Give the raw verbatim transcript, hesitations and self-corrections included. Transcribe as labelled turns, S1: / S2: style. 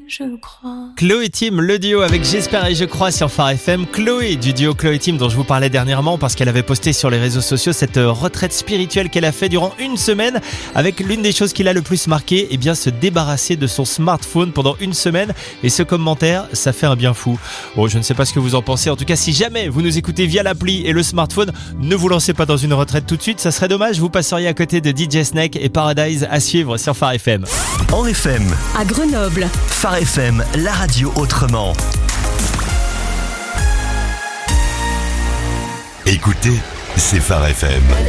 S1: je crois.
S2: Chloé Tim, le duo avec J'espère et je crois sur Phare F M. Chloé du duo Chloé Tim dont je vous parlais dernièrement parce qu'elle avait posté sur les réseaux sociaux cette retraite spirituelle qu'elle a fait durant une semaine avec l'une des choses qui l'a le plus marqué, eh bien se débarrasser de son smartphone pendant une semaine. Et ce commentaire, ça fait un bien fou. Bon, je ne sais pas ce que vous en pensez. En tout cas, si jamais vous nous écoutez via l'appli et le smartphone, ne vous lancez pas dans une retraite tout de suite. Ça serait dommage. Vous passeriez à côté de D J Snake et Paradise à suivre sur Phare F M.
S3: En F M,
S1: À Grenoble.
S3: Phare F M, la radio autrement.
S4: Écoutez, c'est Phare F M.